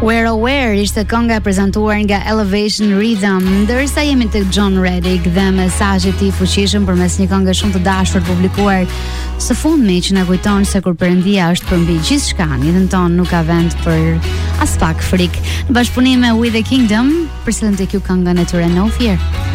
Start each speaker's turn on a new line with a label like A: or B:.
A: We're Aware ishte kënga e prezantuar nga Elevation Rhythm, ndërsa jemi tek John Reddick dhe mesazhi i tij fuqishëm përmes një këngë shumë të dashur publikuar së fundmi që na kujton se kur Perëndia është përmbi gjithçka, jetën tonë nuk ka vend për as pak frikë. Në bashkëpunim me We The Kingdom, përshëndet tek ju këngën e tyre No Fear.